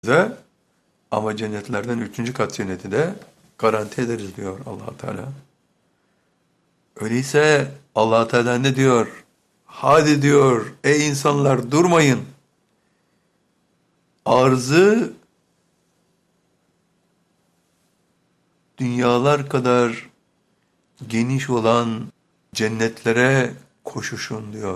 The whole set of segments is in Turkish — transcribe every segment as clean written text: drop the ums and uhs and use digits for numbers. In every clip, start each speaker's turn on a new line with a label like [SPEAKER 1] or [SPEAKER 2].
[SPEAKER 1] size. Ama cennetlerden 3. kat cenneti de garanti ederiz diyor Allah Teala. Öyleyse Allah Teala ne diyor? Hadi diyor ey insanlar durmayın. Arzı dünyalar kadar geniş olan cennetlere koşuşun diyor.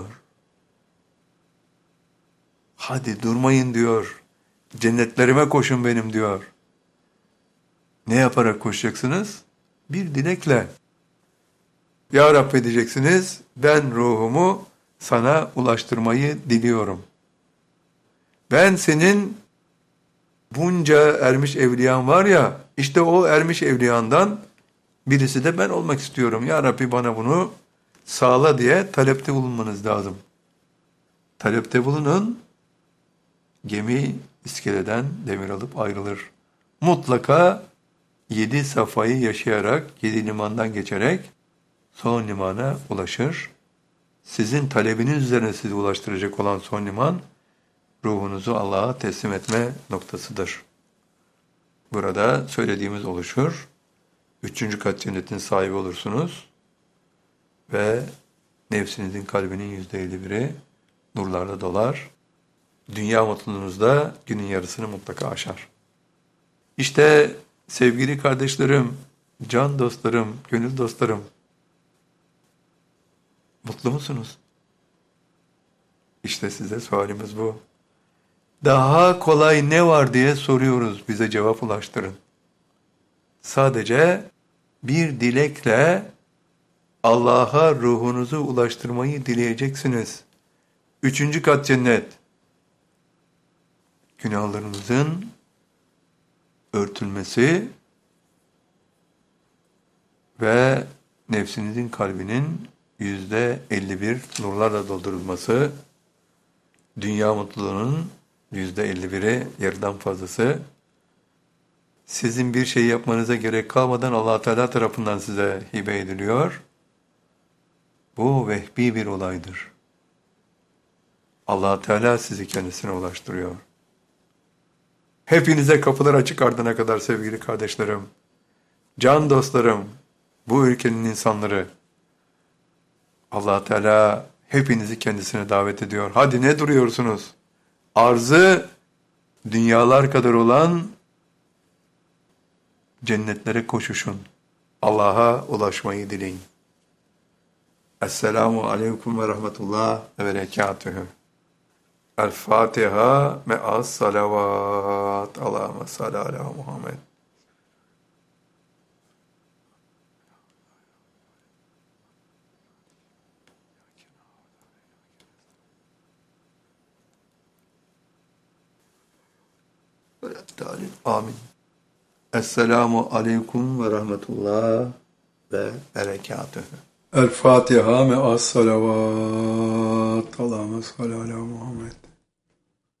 [SPEAKER 1] Hadi durmayın diyor. Cennetlerime koşun benim diyor. Ne yaparak koşacaksınız? Bir dilekle. Ya Rabbi diyeceksiniz, ben ruhumu sana ulaştırmayı diliyorum. Ben senin bunca ermiş evliyan var ya, işte o ermiş evliyandan birisi de ben olmak istiyorum. Ya Rabbi bana bunu sağla diye talepte bulunmanız lazım. Talepte bulunun, gemi iskeleden demir alıp ayrılır. Mutlaka 7 safhayı yaşayarak, 7 limandan geçerek son limana ulaşır. Sizin talebiniz üzerine sizi ulaştıracak olan son liman, ruhunuzu Allah'a teslim etme noktasıdır. Burada söylediğimiz oluşur. 3. kat cennetin sahibi olursunuz ve nefsinizin kalbinin %51'i nurlarla dolar. Dünya mutluluğunuzda günün yarısını mutlaka aşar. İşte sevgili kardeşlerim, can dostlarım, gönül dostlarım, mutlu musunuz? İşte size sualimiz bu. Daha kolay ne var diye soruyoruz, bize cevap ulaştırın. Sadece bir dilekle Allah'a ruhunuzu ulaştırmayı dileyeceksiniz. 3. kat cennet. Günahlarınızın örtülmesi ve nefsinizin kalbinin %51 nurlarla doldurulması, dünya mutluluğunun %51'i yarıdan fazlası, sizin bir şey yapmanıza gerek kalmadan Allah Teala tarafından size hibe ediliyor. Bu vehbi bir olaydır. Allah Teala sizi kendisine ulaştırıyor. Hepinize kapılar açık ardına kadar sevgili kardeşlerim, can dostlarım, bu ülkenin insanları. Allah Teala hepinizi kendisine davet ediyor. Hadi ne duruyorsunuz? Arzı dünyalar kadar olan cennetlere koşuşun. Allah'a ulaşmayı dileyin. Esselamu aleyküm ve rahmetullah ve berekatühü. El Fatiha me'as salavat. Allahümme salli ala Muhammed. Amin. Esselamu aleyküm ve rahmetullah ve berekatühü. El Fatiha me'as salavat. Allahümme salli ala Muhammed.